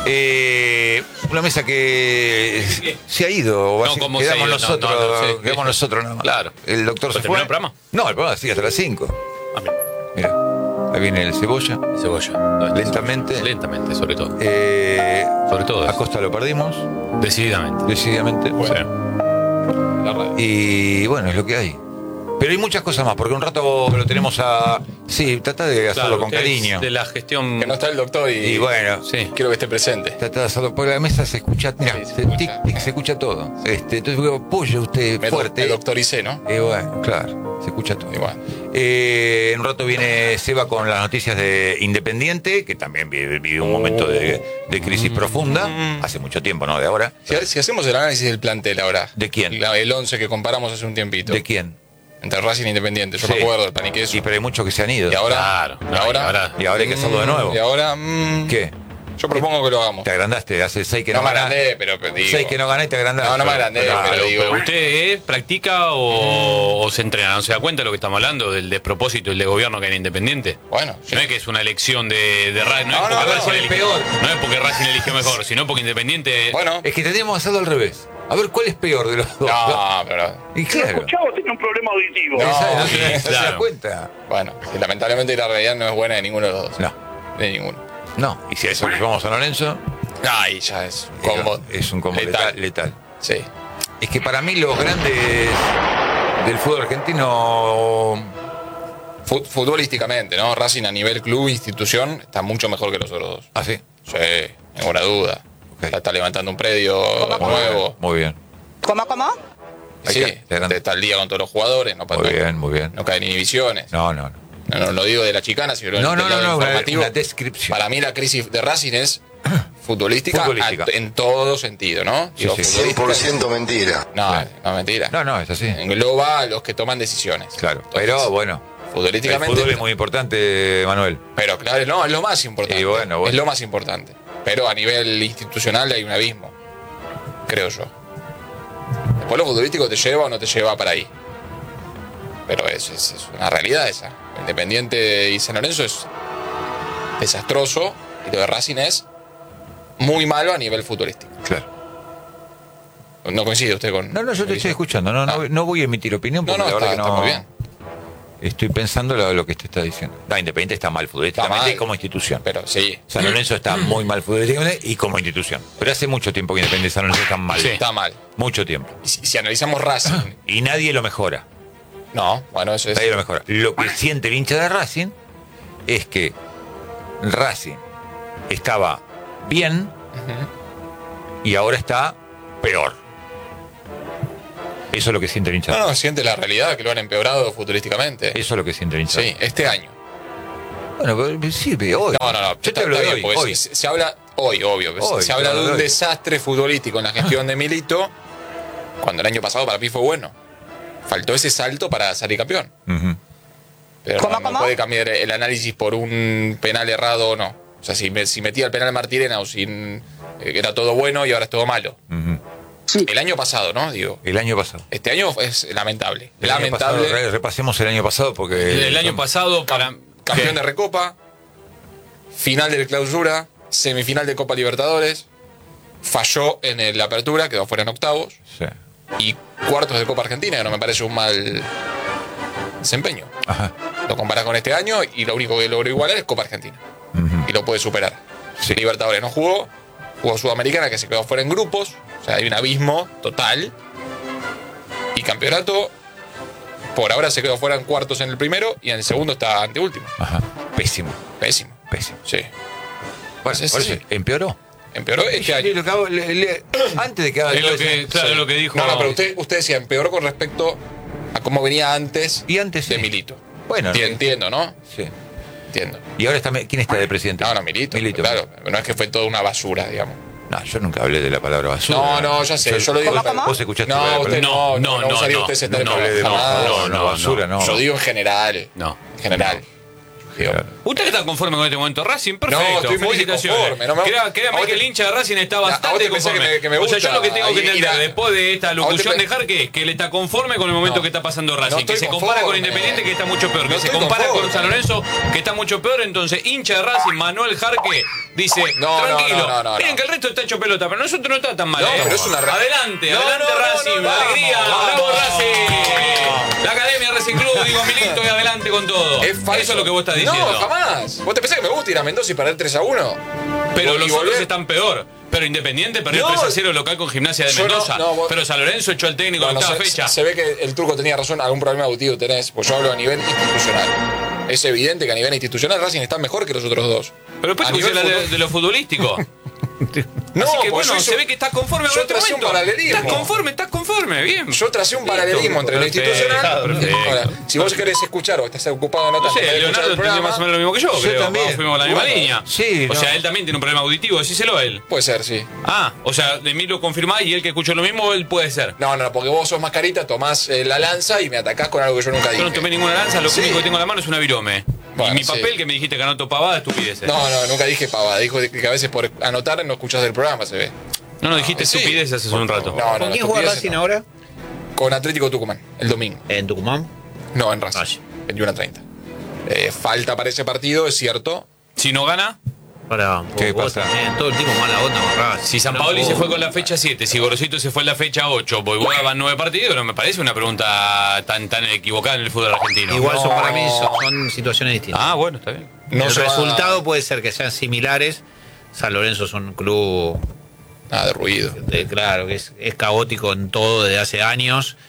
Una mesa que se ha ido. No, ¿cómo quedamos se ha ido? nosotros, Sí. quedamos nosotros nada más. Claro. El doctor se terminó fue. el programa? No, el programa sigue hasta las 5. Ah, mira. Mira, ahí viene el cebolla. Cebolla. ¿Dónde está Lentamente. Cebolla? Lentamente, sobre todo. Sobre todo eso. Acosta lo perdimos. Decididamente. Decididamente. Bueno. Sí. La radio. Y bueno, es lo que hay. Pero hay muchas cosas más, porque un rato lo tenemos a... Sí, trata de hacerlo Claro, con ustedes cariño. De la gestión. Que no está el doctor y bueno, Sí. quiero que esté presente. trata de hacerlo, porque la mesa se escucha, mira, Sí, se escucha. se escucha todo. Entonces apoya usted Me fuerte. doctoricé, ¿no? Y bueno, claro, se escucha todo. Y bueno. En un rato viene Seba con las noticias de Independiente, que también vive un momento de crisis profunda, hace mucho tiempo, ¿no? De ahora. Si hacemos el análisis del plantel ahora. ¿De quién? El 11 que comparamos hace un tiempito. ¿De quién? Entre Racing e Independiente. Yo Sí. me acuerdo, el paniqueso. Sí, pero hay muchos que se han ido. Y ahora. Claro. Y ahora. Y ahora hay que hacerlo de nuevo. Y ahora. ¿Qué? Yo propongo que lo hagamos. Te agrandaste, hace 6 que No no me ganás. agrandé, pero digo. 6 que no ganás y te agrandaste. No me agrandé, pero digo. Pero usted practica o se entrena, ¿no se da cuenta de lo que estamos hablando? Del despropósito y el de gobierno que hay en Independiente. Bueno, sí. No es que es una elección de Racing, No, no, ¿cuál es peor? No es porque Racing eligió mejor, sino porque Independiente. Bueno. Es que tendríamos que hacerlo al revés. A ver, ¿cuál es peor de los dos? No, pero. Y claro. Escuchamos, tiene un problema auditivo. No, ¿No se da claro. cuenta? Bueno, y lamentablemente la realidad no es buena de ninguno de los dos. No. De ninguno. No. Y si a eso le llevamos a Lorenzo, Ahí ya es un combo. es un combo letal. Sí. Es que para mí los grandes del fútbol argentino... Futbolísticamente, ¿no? Racing a nivel club, institución, está mucho mejor que los otros dos. ¿Ah, sí? Sí, ninguna duda. Ok. Está levantando un predio nuevo. Muy bien. ¿Cómo? Sí, Ahí está. está al día con todos los jugadores. No, Muy bien, muy bien. No caen inhibiciones. No, no, no. No lo digo de la chicana, sino del No, lado una informativo. descripción. Para mí la crisis de Racing es futbolística, Futbolística. en todo sentido, ¿no? Sí, Digo, sí. futbolística. 100% mentira. No, Claro. no, mentira. No, es así. Engloba a los que toman decisiones. Claro. Entonces, Pero bueno, el futbolísticamente. fútbol es muy importante, Manuel. Pero claro, no, es lo más importante. Y bueno. Es lo más importante. Pero a nivel institucional hay un abismo, creo yo. Después lo futbolístico te lleva o no te lleva para ahí. Pero es una realidad esa. Independiente y San Lorenzo es desastroso y lo de Racing es muy malo a nivel futbolístico. Claro. ¿No coincide usted con...? No, yo te estoy escuchando. No voy a emitir opinión porque No, la verdad está, que no... está muy bien. Estoy pensando lo que usted está diciendo. La Independiente está mal futbolísticamente Está mal. como institución. Pero sí, San Lorenzo está muy mal futbolísticamente y como institución. Pero hace mucho tiempo que Independiente y San Lorenzo están mal. Sí. está mal. Mucho tiempo. Y si analizamos Racing... Y nadie lo mejora. No, bueno, eso es... Nadie lo mejora. Lo que siente el hincha de Racing es que Racing estaba bien y ahora está peor. Eso es lo que siente el hincha. No, siente la realidad, que lo han empeorado futbolísticamente. Eso es lo que siente el hincha. Sí, este año. Bueno, pero sí, pero hoy. No. Yo te hablo de Está hoy. bien, porque Hoy. Se habla hoy, obvio. Hoy, se habla claro, de un hoy. desastre futbolístico en la gestión de Milito, cuando el año pasado para mí fue bueno. Faltó ese salto para salir campeón. Ujú. Pero ¿Cómo? no puede cambiar el análisis por un penal errado o no. O sea, si metía el penal Martirena o sin era todo bueno y ahora es todo malo. Ujú. El año pasado, ¿no? Digo, El año pasado. este año es lamentable. El año Lamentable. pasado, repasemos el año pasado porque... El año pasado para. Campeón de Recopa, final de Clausura, semifinal de Copa Libertadores, falló en la Apertura, quedó fuera en octavos, Sí. y cuartos de Copa Argentina, que no me parece un mal desempeño. Ajá. Lo comparas con este año y lo único que logró igualar es Copa Argentina. Ujú. Y lo puede superar. Sí. Libertadores no jugó, jugó Sudamericana, que se quedó fuera en grupos, o sea, hay un abismo total. Y campeonato, por ahora se quedó fuera en cuartos en el primero y en el segundo está anteúltimo. Ajá. Pésimo. Pésimo. Pésimo. Sí. Bueno, Sí, por sí. eso, empeoró. Empeoró este año. Lo que hago, antes de que haga Es todo lo que, eso- claro, lo que dijo. No, pero usted decía empeoró con respecto a cómo venía antes, Y antes de sí. Milito. Bueno, Entiendo, ¿no? Sí. Entiendo. Y ahora está... ¿Quién está de presidente? No, Milito. Claro, no es que fue toda una basura, digamos. No, yo nunca hablé de la palabra basura. No, ya sé, yo lo digo. Vos escuchaste No, la usted palabra. no usaría usted ese término. hablé de Jamás. basura, no. Yo digo en general. No. En general. Digo, ¿Usted está conforme con este momento Racing? Perfecto. No, estoy muy felicitaciones. conforme, no me- Créame que el hincha de Racing está a vos bastante te pensás conforme. que me O sea, yo gusta lo que tengo que ir entender a- después de esta locución te de Jarque es que él está conforme con el momento No. que está pasando No Racing, que estoy se compara con conforme. Independiente, que está mucho peor, No que se estoy compara con conforme. San Lorenzo, que está mucho peor. Entonces, hincha de Racing, Manuel Jarque, dice, No, tranquilo, no. miren que el resto está hecho pelota, pero nosotros no está tan mal. No, pero es una Adelante, No, adelante no, Racing, no, alegría, vamos. bravo Racing. La Academia Racing Club, digo Milito, y adelante con todo. Es falso. Eso es lo que vos estás diciendo. No, jamás. ¿Vos te pensás que me gusta ir a Mendoza y perder 3-1? Pero Y los volver- otros están peor. Pero Independiente perdió No. 3-0 local con Gimnasia de Yo no- Mendoza. no, vos- Pero San Lorenzo echó al técnico en Bueno, octava fecha. se ve que el turco tenía razón, algún problema auditivo tenés, pues yo hablo a nivel institucional. Es evidente que a nivel institucional Racing está mejor que los otros dos. Pero después A te puse nivel la fútbol- de lo futbolístico. No, Así que pues bueno, yo se ve que estás conforme yo con este tracé un momento. paralelismo. Estás conforme, bien. Yo tracé un paralelismo entre lo Perfecto, institucional. perfecto. Ahora, si vos querés escuchar o estás ocupado No anotando, sé, querés escuchar Leonardo el entendió programa, más o menos lo mismo que yo, creo. también. Vamos, fuimos en la misma Bueno, línea. sí, O no. sea, él también tiene un problema auditivo, decíselo a él. puede ser, sí. Ah, o sea, de mí lo confirmás y él que escuchó lo mismo, él puede ser. No, porque vos sos mascarita, tomás la lanza y me atacás con algo que yo nunca Yo dije. no tomé ninguna lanza, lo Sí. único que tengo en la mano es una virome. Bueno, y mi sí. papel que me dijiste que anoto pavada, estupideces. No, nunca dije pavada. Dijo que a veces por anotar no escuchás el programa, se ve. No, dijiste Sí. estupideces hace un rato. No, ¿Con quién juega estupideces Racing no. ahora? Con Atlético Tucumán, el domingo. ¿En Tucumán? No, en Racing. Racing. 21:30. Falta para ese partido, es cierto. Si no gana, Para, ¿Qué vos pasa? también, todo el tiempo mala onda con Racing. si San No, Paoli se vos- fue con la fecha 7, si Gorosito se fue en la fecha 8, Boyboa van 9 partidos, no me parece una pregunta tan equivocada en el fútbol argentino. Igual No. son para mí son situaciones distintas. Ah, bueno, está bien. No el se va- resultado puede ser que sean similares. San Lorenzo es un club, Nada de ruido. claro, que es caótico en todo desde hace años.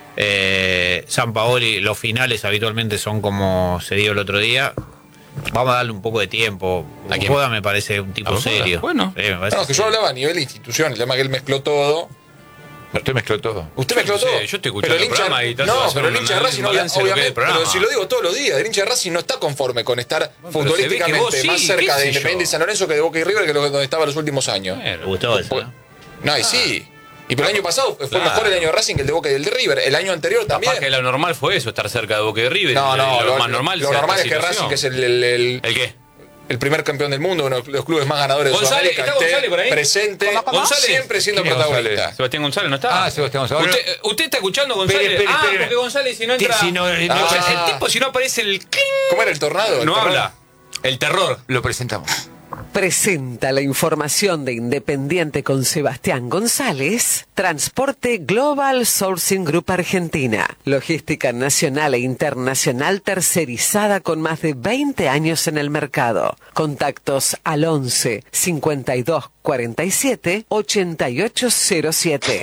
San Paoli, los finales habitualmente son como se dio el otro día. Vamos a darle un poco de tiempo. ¿A quién? Joda me parece un tipo ¿A Bojoda? serio. Bueno. Me parece No, que yo serio. hablaba a nivel institución, el tema que él mezcló todo. Usted mezcló todo. Usted Yo mezcló no sé, todo. yo estoy escuchando Pero el el hincha- programa y trato de No, hacer pero el un hincha de Racing, balance de lo que es el obviamente, pero programa. si lo digo todos los días, el hincha de Racing no está conforme con estar se ve que futbolísticamente vos sí, más qué cerca sé de yo. Independiente y San Lorenzo que de Boca y River que donde estaba los últimos años. Me gustó eso, ¿no? No, y sí. Y pero el año pasado fue Claro. mejor el año de Racing que el de Boca y el de River. El año anterior también. Capaz que lo normal fue eso, estar cerca de Boca y de River. No, lo más normal lo sea normal esta es que situación. Racing, que es el ¿El qué? el primer campeón del mundo, uno de los clubes más ganadores de González, Sudamérica, ¿está González por ahí? presente, González. siempre siendo ¿Quién es protagonista. González? Sebastián González no está. Ah, Sebastián González. ¿Usted está escuchando González? Espere, espere, espere. Porque González si no entra. Si no, no el Ah. tipo si no aparece el cling, ¿Cómo era el tornado? El no tornado. habla. El terror. lo presentamos. Presenta la información de Independiente con Sebastián González, Transporte Global Sourcing Group Argentina, logística nacional e internacional tercerizada con más de 20 años en el mercado. Contactos al 11 52 47 8807.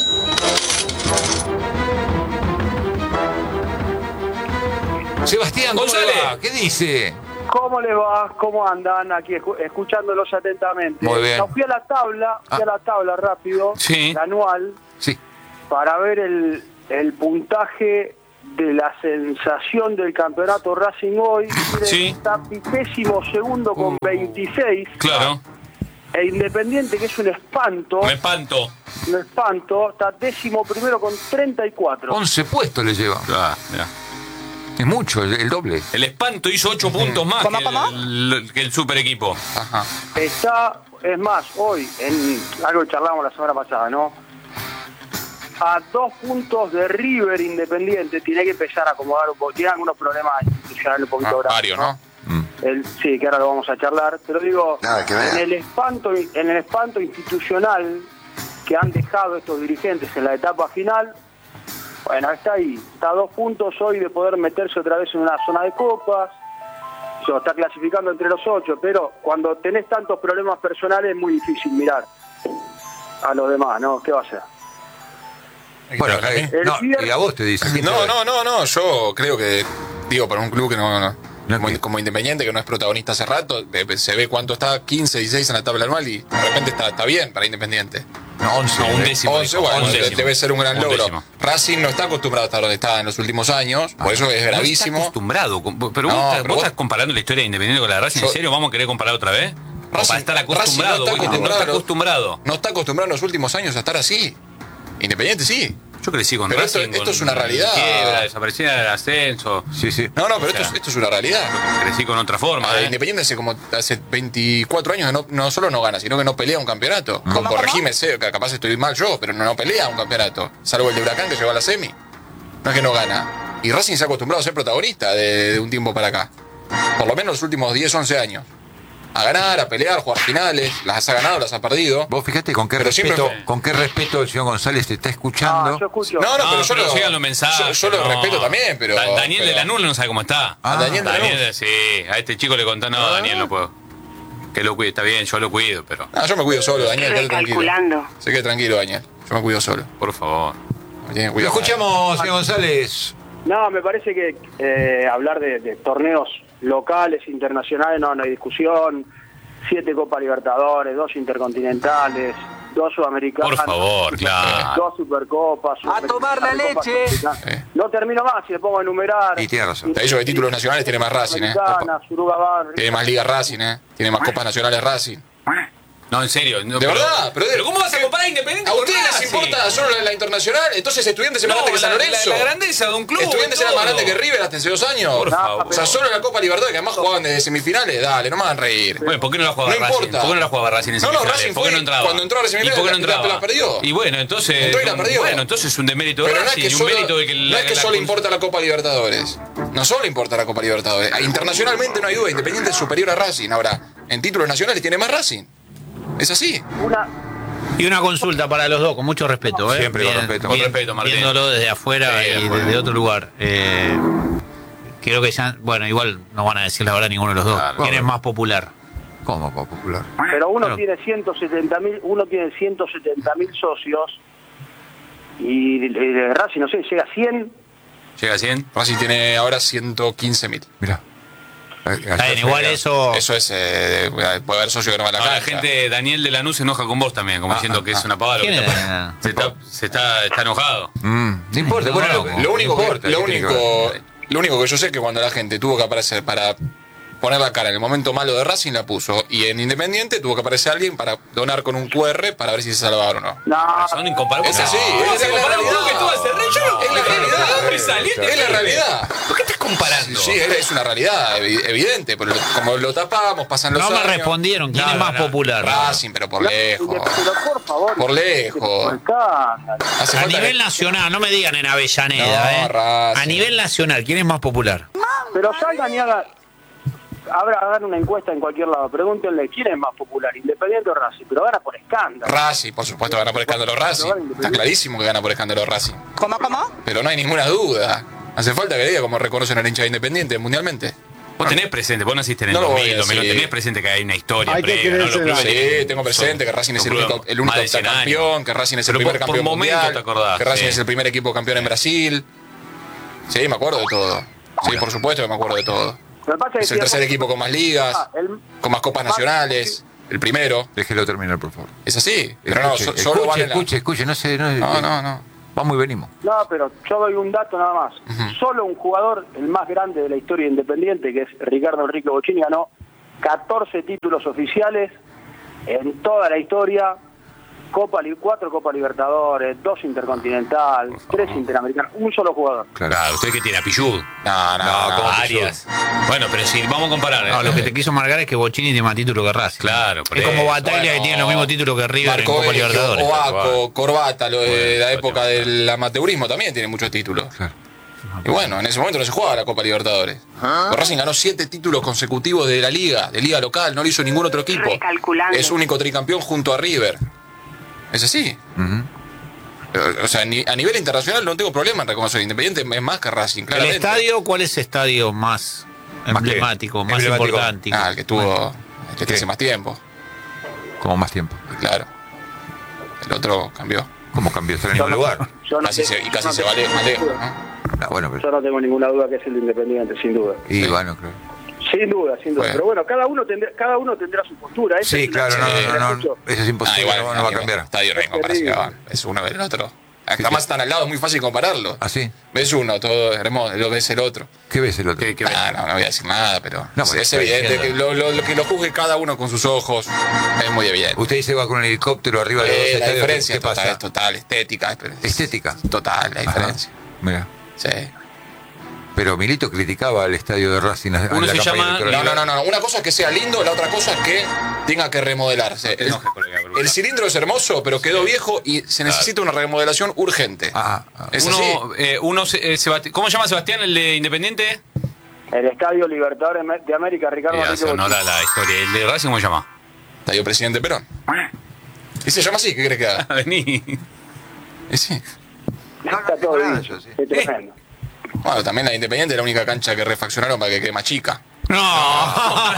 Sebastián, ¿cómo le González. va? ¿Qué dice? ¿Cómo les va? ¿Cómo andan? Aquí escuchándolos atentamente. Muy bien. No, fui a la tabla rápido, Sí. la anual, Sí. para ver el puntaje de la sensación del campeonato Racing hoy. Miren, Sí. Está 22º con 26. Claro. E Independiente, que es un espanto, Me espanto. está 11º con 34. 11 puestos le lleva. Mirá. Es mucho, el doble. El espanto hizo 8 puntos más que el super equipo. Ajá. Está, es más, hoy, en algo que charlamos la semana pasada, ¿no? A 2 puntos de River Independiente, tiene que empezar a acomodar un poco. Tiene algunos problemas institucionales un poquito grandes. Varios, ¿no? Sí, que ahora lo vamos a charlar. Pero digo, Nada que ver. en el espanto institucional que han dejado estos dirigentes en la etapa final, bueno, está ahí. Está a 2 puntos hoy de poder meterse otra vez en una zona de copas. Se lo está clasificando entre los 8, pero cuando tenés tantos problemas personales es muy difícil mirar a los demás, ¿no? ¿Qué va a hacer? Bueno, acá, no, viernes- y a vos te dicen. No, yo creo que, digo, para un club que no No, como, que- como Independiente, que no es protagonista hace rato, se ve cuánto está, 15, 16 en la tabla anual y de repente está bien para Independiente. No, 11. No, un décimo. 11, dijo, bueno, un décimo. debe ser un gran Un logro. décimo. Racing no está acostumbrado a estar donde está en los últimos años, por eso es No está gravísimo. acostumbrado. Pero No, vos, pero vos vos- estás comparando la historia de Independiente con la de Racing. ¿En Yo- serio vamos a querer comparar otra vez? O Racing- para estar Racing acostumbrado. no está vos dijiste, no está acostumbrado. No está acostumbrado en los últimos años a estar así. Independiente sí. Yo crecí con Pero Racing. esto es una realidad. Quiebra, desaparecida del ascenso. Sí, sí. No, pero O sea, esto es una realidad. Crecí con otra forma. Independiente hace 24 años que no solo no gana, sino que no pelea un campeonato. Corregime, capaz estoy mal yo, pero no pelea un campeonato. Salvo el de Huracán que llegó a la semi. No es que no gana. Y Racing se ha acostumbrado a ser protagonista de un tiempo para acá. Por lo menos los últimos 10, 11 años. A ganar, a pelear, jugar finales. Las ha ganado, las ha perdido. Vos fíjate con qué Pero respeto, siempre- con qué respeto el señor González te está escuchando. Yo escucho. No, pero yo pero lo sigan los mensajes. Yo lo no. respeto también, pero. Daniel de pero- Lanús no sabe cómo está. Ah, Daniel de Lanús. Sí, a este chico le contó, no, Daniel no puedo. Que lo cuide, está bien, yo lo cuido, pero No, yo me cuido solo, Daniel, quédate tranquilo. Recalculando. Se quede tranquilo, Daniel. Yo me cuido solo. por favor. Me tiene Lo cuidado. escuchamos, señor González. No, me parece que hablar de torneos locales, internacionales, no hay discusión. 7 Copas Libertadores, 2 Intercontinentales, 2 Sudamericanas. Por favor, claro. 2 Supercopas. ¡A tomar la Supercopas leche! africanas. No termino más si le pongo a enumerar. Y tiene razón. Te digo que títulos nacionales tiene más Racing, Sudamericanas, Uruguay, Tiene más ligas Racing, Tiene más copas nacionales Racing. No, en serio. No, ¿De verdad? Pero ¿cómo vas a comparar a Independiente ¿A con ustedes les Racing? importa solo la internacional? Entonces Estudiantes es más grande que San Lorenzo. La grandeza de un club. Estudiantes era más grande que River hasta hace 2 años. Por favor. O sea, solo la Copa Libertadores, que además jugaban desde semifinales. Dale, no me hagan reír. Bueno, ¿por qué no la jugaba No Racing? importa. ¿Por qué no la jugaba Racing en No, no, semifinales? Racing ¿Por qué fue no entraba? cuando entró a la semifinal, ¿Y por qué no la entraba? perdió. Y bueno, entonces... Entró y la perdió. Bueno, entonces es un demérito de Pero no es Racing que y un solo, mérito de que... no es que solo importa la Copa Libertadores. No solo importa la Copa Libertadores. Internacionalmente no hay duda. Independiente es superior a Racing. Ahora, en títulos nacionales tiene más Racing. Es así. Y una consulta para los dos, con mucho respeto. Siempre con respeto. Con respeto, Martín. Viéndolo desde afuera Sí, y bueno. desde otro lugar. Creo que ya, bueno, igual no van a decir la verdad ninguno de los dos. Claro. ¿Quién es más popular? ¿Cómo popular? Pero uno Claro. tiene 170.000 socios y Racing, no sé, llega a 100. ¿Llega a 100? Racing tiene ahora 115.000. Mirá. Está bien, igual eso... Eso es. Puede haber socio que no va a la Ahora la cancha. gente, Daniel de Lanús se enoja con vos también, como diciendo que es una pavada. lo que ¿Quién está es? pasando. Está enojado. No importa, bueno, Lo único, no importa, lo, ¿qué tiene que ver? único que yo sé es que cuando la gente tuvo que aparecer para poner la cara en el momento malo de Racing la puso. Y en Independiente tuvo que aparecer alguien para donar con un QR para ver si se salvaban o no. No, Son incomparables. Es así, ¿Cómo es se la compara un club realidad. que tú haces? Yo no Es la realidad. ¿De dónde saliste? Es la realidad. ¿Por qué estás comparando? Sí, es una realidad evidente. Pero como lo tapamos, pasan los No me años. respondieron. ¿Quién No, es no, más no. popular? Racing, pero por lejos. pero por favor. Por lejos. Por escándalo. Hace A falta nivel que- nacional, no me digan en Avellaneda, No, ¿eh? Racing. A nivel nacional, ¿quién es más popular? Pero salgan y hagan una encuesta en cualquier lado. Pregúntenle quién es más popular, Independiente o Racing. Pero gana por escándalo. Racing, por supuesto, gana por escándalo Racing. Está clarísimo que gana por escándalo Racing. ¿Cómo? Pero no hay ninguna duda. Hace falta que diga cómo reconocen al hincha de Independiente mundialmente. Vos tenés presente, vos naciste en el No lo voy a 2000, 2001, decir. tenés presente que hay una historia Hay que previa, ¿no? Los creérsela. clubes Sí, tienen- tengo presente que Racing es el son único, clubes más de 100 años. campeón, que Racing es el Pero primer por campeón momento mundial, te acordás, que Racing sí. es el primer equipo campeón en Brasil. Sí, me acuerdo de todo. Sí, por supuesto que me acuerdo de todo. Lo que pasa Es el tercer equipo con más ligas, con más copas nacionales, el primero. Déjelo terminar, por favor. Es así. Pero no, solo vale la... Escuche, no sé. No. Vamos y venimos. No, pero yo doy un dato nada más. Solo un jugador, el más grande de la historia de Independiente, que es Ricardo Enrique Bocchini, ganó 14 títulos oficiales en toda la historia. 4 Copa Libertadores, 2 Intercontinental, 3 Interamericanos, un solo jugador. Claro, usted que tiene a Pillud. No, como Arias. Bueno, pero si vamos a comparar. No, lo que te quiso marcar es que Bocchini tiene más títulos que Racing. Claro, por Es como eso. Bataglia, que Bueno, tiene los mismos títulos que River en Marco Copa Vecchio, Libertadores. Oaco, Corbata, lo de Bueno, la época del amateurismo también tiene muchos títulos. Claro. Y bueno, en ese momento no se jugaba la Copa Libertadores. Racing ganó 7 títulos consecutivos de la liga local, no lo hizo ningún otro equipo. Recalculando. Es único tricampeón junto a River. Es así. O sea, a nivel internacional no tengo problema en reconocer. Independiente es más que Racing, ¿El claramente. estadio cuál es el estadio más Más que- emblemático, más emblemático. importante? El que tuvo, el que hace más tiempo. Como más tiempo. Claro. El otro cambió. ¿Cómo cambió? Está en el mismo lugar. Yo no Casi tengo- y casi no se tengo- vale más lejos, ¿no? Ah, bueno, pero. Yo no tengo ninguna duda que es el de Independiente, sin duda. Y Sí. bueno, creo. Sin duda. Bueno. Pero bueno, cada uno tendrá su postura. Esa Sí, es la- claro, no, Sí. no, no. Eso es imposible, Igual, no va a cambiar. Estadio no hay comparación. Es uno del otro. Además están al lado, es muy fácil compararlo. ¿Ah, sí? Ves uno, todo hermoso, lo ves el otro. ¿Qué ves el otro? No voy a decir nada, pero No, es, pero es está evidente diciendo. que lo juzgue cada uno con sus ojos. Es muy evidente. Usted dice va con un helicóptero arriba de los La estadios. diferencia ¿Qué pasa? es total, estética. ¿Estética? Total, la Ajá. diferencia. Mira. Sí. Pero Milito criticaba el estadio de Racing. en Uno la se campaña llama- electoral. No. Una cosa es que sea lindo, la otra cosa es que tenga que remodelarse. El cilindro es hermoso, pero quedó viejo y se necesita una remodelación urgente. ¿Es así? ¿Cómo se llama Sebastián, el de Independiente? El Estadio Libertadores de América, Ricardo Hace Enrique honor a la historia. ¿El de Racing cómo se llama? Estadio Presidente Perón. ¿Y se llama así? ¿Qué crees que haga? Vení. Y sí. Bochini. Está todo Ah, dicho. sí. Es tremendo. Bueno, también la Independiente es la única cancha que refaccionaron para que quede más chica. No.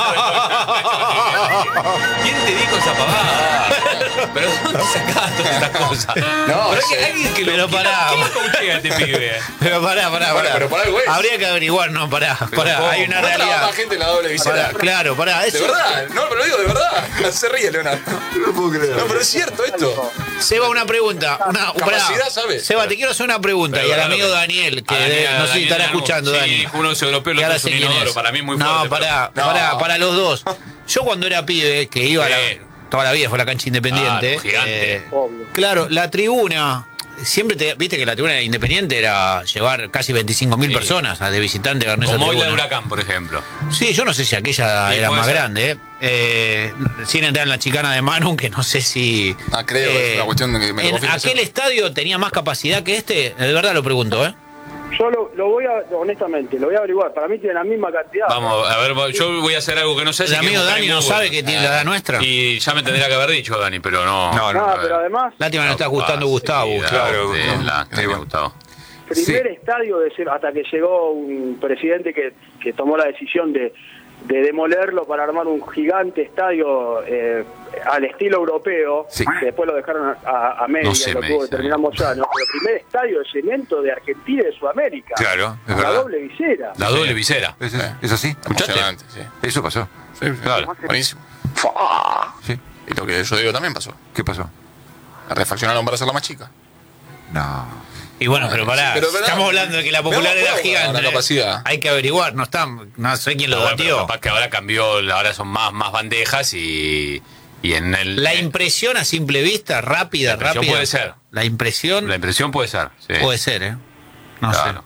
¿Quién te dijo esa pavada? Pero ¿dónde sacás todas estas cosas? No, pero sí. alguien que Pero lo pará. ¿Quién lo coachea a este pibe? Pero pará. Bueno, pero por algo es. Habría que averiguar, no, pará. ¿cómo? Hay una ¿No trabaja realidad. más gente en la doble visera? Pará, claro, pará. De Eso, verdad, no, pero lo digo de verdad. Se ríe, Leonardo. No puedo creer. No, pero es cierto esto. Seba, una pregunta. Capacidad, ¿sabes? Seba, te quiero hacer una pregunta. Pero y al claro, amigo pero- Daniel, que Daniel, no sé si estará Daniel, escuchando, sí, Dani. uno es europeo, el Que otro ahora es un sé quién inodoro. es. Para mí muy No, fuerte. para los dos. Yo cuando era pibe, que iba Sí. toda la vida fue a la cancha Independiente. Ah, gigante. Obvio. Claro, la tribuna. Siempre viste que la tribuna Independiente era llevar casi 25.000 Sí. personas de visitantes a esa Como hoy la de tribuna. Huracán, por ejemplo. Sí, yo no sé si aquella Sí, era puede más ser. grande. Sin entrar en la chicana de Manu, que no sé si. Creo, es una cuestión de que me lo ¿En confirmes. aquel estadio tenía más capacidad que este? De verdad lo pregunto, ¿eh? Yo lo voy a, honestamente, lo voy a averiguar. Para mí tiene la misma cantidad. Vamos, a ver, yo voy a hacer algo que no sé. El amigo Dani no sabe que tiene la edad nuestra. Y ya me tendría que haber dicho, Dani, pero no. No, pero además, Lástima que no está gustando Gustavo. claro. Sí, Gustavo. primer estadio de ser, hasta que llegó un presidente que tomó la decisión de demolerlo para armar un gigante estadio al estilo europeo, Sí. que después lo dejaron a media, No sé, lo me tuvo que dice. terminar Moyano, pero primer estadio de cemento de Argentina y de Sudamérica. Claro, es la verdad. doble visera. La doble visera. ¿Es así? Emocionante, sí. Eso pasó. Sí, Claro. Buenísimo. Sí. Y lo que yo digo también pasó. ¿Qué pasó? La refaccionaron para hacerla más chica. No. Y bueno, pero pará, Sí, pero estamos hablando de que la popular Veamos era juego, gigante. la capacidad. Hay que averiguar, no sé quién lo Bueno, pero batió. capaz que ahora cambió, ahora son más bandejas y en el. La impresión a simple vista, rápida, La impresión rápida. puede ser. La impresión La impresión puede ser. Sí. puede ser, ¿eh? No Claro.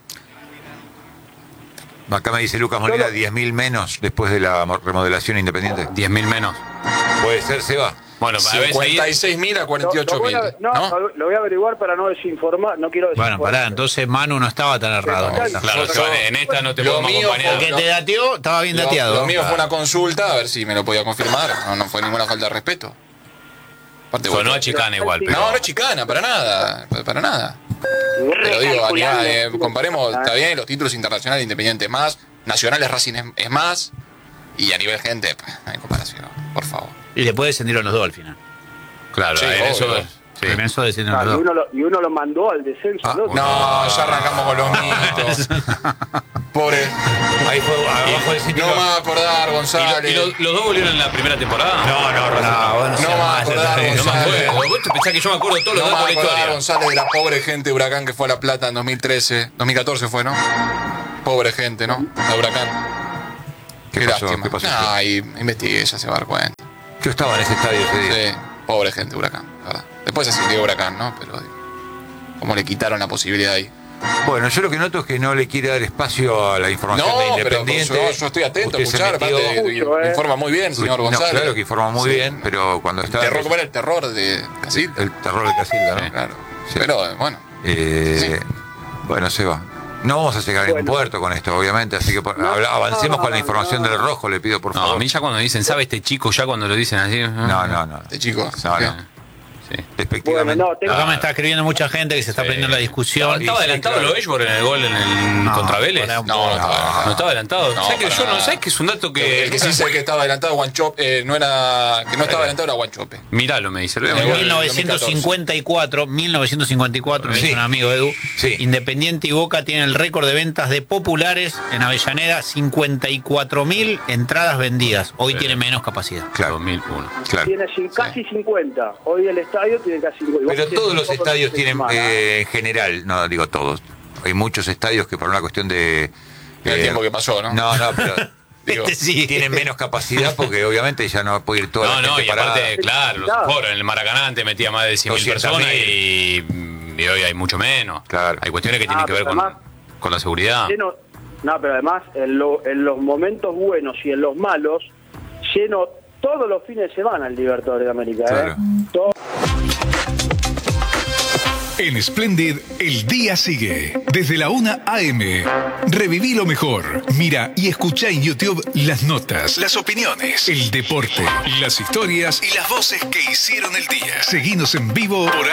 Acá me dice Lucas Molina, 10.000 menos después de la remodelación independiente. 10.000 menos. ¿Puede ser, Seba? Bueno, a veces ahí- 56.000 a Lo 48.000. no, lo voy a averiguar para no desinformar, no quiero sé. Bueno, desinformar. pará, entonces Manu no estaba tan errado. Claro. Claro, Yo- Seban, en esta no te lo podemos mío acompañar. El que te dateó estaba bien Lo dateado. mío fue una consulta, a ver si me lo podía confirmar. No fue ninguna falta de respeto. Aparte, Sonó bueno, a chicana igual, pero. no es chicana, para nada. Para nada. Pero digo, comparemos, está bien, los títulos internacionales Independiente más, nacionales Racing es más, y a nivel gente, pues, no hay comparación, por favor. Y después descendieron los dos al final. Claro, Sí, en obvio. eso. Sí. En eso descendieron los dos. Y uno lo mandó al descenso. al otro. No, ya arrancamos con los mitos. Pobre. Ahí fue abajo del sitio. No me va a acordar, González. ¿Y los dos volvieron en la primera temporada? bueno, No me va a acordar, No me González. acuerdo. Vos te pensás que yo me acuerdo todos los No me datos va a de la acordar, historia. González, de la pobre gente de Huracán que fue a La Plata en 2014 fue, ¿no? Pobre gente, ¿no? La Huracán. ¿Qué Qué pasó? lástima. ¿Qué pasó? Ah, y investigué, ya se va a dar cuenta. Yo estaba en ese estadio ese día. Sí, pobre gente de Huracán, la verdad. Después se sintió Huracán, ¿no? Pero como le quitaron la posibilidad ahí. Bueno, yo lo que noto es que no le quiere dar espacio a la información de No, pero Independiente. yo estoy atento a Usted se escuchar, metió- aparte Mucho, informa muy bien, señor No, González. claro que informa muy Sí. bien, pero cuando está... ¿Cómo era el terror de Casil? El terror de Casilda, ¿no? Claro. Sí. Pero, bueno. Bueno, Seba. No vamos a llegar a ningún puerto con esto, obviamente, así que avancemos con la información del rojo, le pido por No, favor. a mí ya cuando dicen, ¿sabe este chico? Ya cuando lo dicen así. No. Este chico. No, ¿qué? no. Sí. Despectivamente. Bueno, no, tengo- Acá me está escribiendo mucha gente que se está prendiendo la discusión. ¿Estaba adelantado claro. lo Eschborg en el gol en el contra Vélez? pará un No, poco. no estaba. No estaba adelantado. No, ¿Sabes que para yo no? nada. ¿Sabes que es un dato que. El que sí sé que estaba adelantado Guanchope, no estaba adelantado era Guanchope. Miralo, me dice. Lo voy a En mirar. En 1954, me dice un amigo Edu, Sí. Independiente y Boca tienen el récord de ventas de populares en Avellaneda, 54.000 entradas vendidas. Hoy tiene menos capacidad. Claro, 2001. claro. tiene casi 50. Hoy el estadio estadios tienen casi igual. Pero que todos los tienen estadios fin de tienen, semana. en general, no digo todos, hay muchos estadios que por una cuestión de... El tiempo que pasó, ¿no? No, pero... Digo, Sí. tienen menos capacidad porque obviamente ya no puede ir toda la No, gente y parada. aparte, claro, los Claro. aforos. En el Maracaná antes metía más de 100.000 personas 200.000. y hoy hay mucho menos. Claro. Hay cuestiones que tienen que ver pero además- con la seguridad. Lleno, no, pero además en los momentos buenos y en los malos, lleno todos los fines de semana el Libertadores de América. Claro. Todo- En Splendid, el día sigue. Desde la 1 a.m. Reviví lo mejor. Mira y escucha en YouTube las notas, las opiniones, el deporte, las historias y las voces que hicieron el día. Seguinos en vivo por